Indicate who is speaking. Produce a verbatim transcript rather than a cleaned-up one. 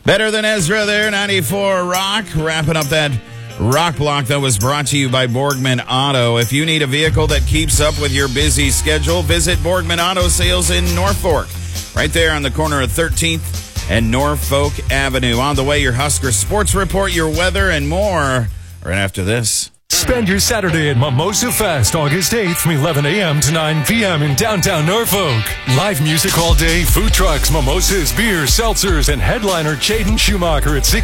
Speaker 1: Better Than Ezra there, ninety-four Rock. Wrapping up that rock block that was brought to you by Borgman Auto. If you need a vehicle that keeps up with your busy schedule, visit Borgman Auto Sales in Norfolk. Right there on the corner of thirteenth and Norfolk Avenue. On the way, your Husker Sports Report, your weather, and more right after this.
Speaker 2: Spend your Saturday at Mimosa Fest, August eighth from eleven a.m. to nine p.m. in downtown Norfolk. Live music all day, food trucks, mimosas, beers, seltzers, and headliner Jaden Schumacher at six